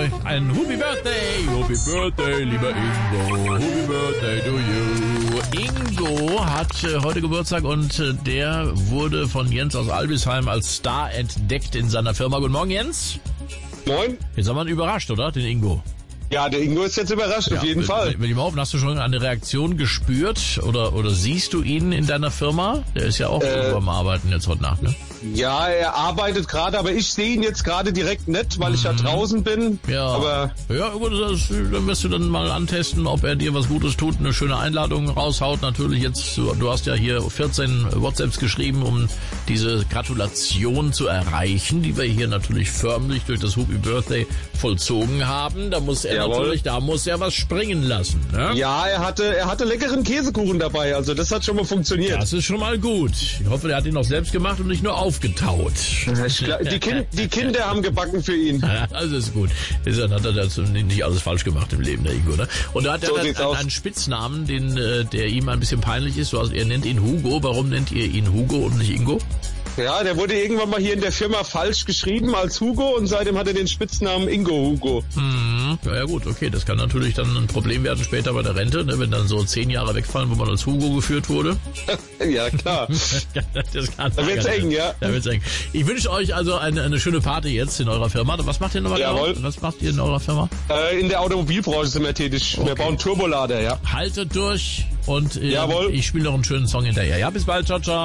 ein Happy Birthday, lieber Ingo, Happy Birthday to you. Ingo hat heute Geburtstag und der wurde von Jens aus Albisheim als Star entdeckt in seiner Firma. Guten Morgen, Jens. Moin. Jetzt haben wir ihn überrascht, oder, den Ingo? Ja, der Ingo ist jetzt überrascht, auf jeden Fall. Will ich mal hoffen, hast du schon eine Reaktion gespürt oder siehst du ihn in deiner Firma? Der ist ja auch irgendwo am Arbeiten jetzt heute Nacht, ne? Ja, er arbeitet gerade, aber ich sehe ihn jetzt gerade direkt nicht, weil ich ja draußen bin. Ja, aber ja gut, dann wirst du dann mal antesten, ob er dir was Gutes tut, eine schöne Einladung raushaut. Natürlich jetzt, du hast ja hier 14 WhatsApps geschrieben, um diese Gratulation zu erreichen, die wir hier natürlich förmlich durch das Happy Birthday vollzogen haben. Da muss er da muss er was springen lassen, ne? Ja, er hatte leckeren Käsekuchen dabei, also das hat schon mal funktioniert. Das ist schon mal gut. Ich hoffe, der hat ihn auch selbst gemacht und nicht nur aufgetaut. Die Kinder haben gebacken für ihn. Ja, das ist gut. Dann hat er das nicht alles falsch gemacht im Leben, der Ingo, ne? Und da hat er einen Spitznamen, der ihm ein bisschen peinlich ist. Er nennt ihn Hugo. Warum nennt ihr ihn Hugo und nicht Ingo? Ja, der wurde irgendwann mal hier in der Firma falsch geschrieben als Hugo und seitdem hat er den Spitznamen Ingo Hugo. Ja gut, okay, das kann natürlich dann ein Problem werden später bei der Rente, ne, wenn dann so 10 Jahre wegfallen, wo man als Hugo geführt wurde. Ja, klar. Da wird's eng, ja. Da wird's eng. Ich wünsche euch also eine schöne Party jetzt in eurer Firma. Was macht ihr nochmal? Jawohl. Genau? Was macht ihr in eurer Firma? In der Automobilbranche sind wir tätig. Okay. Wir bauen Turbolader, ja. Haltet durch und Jawohl. Ich spiele noch einen schönen Song hinterher. Ja, bis bald. Ciao, ciao.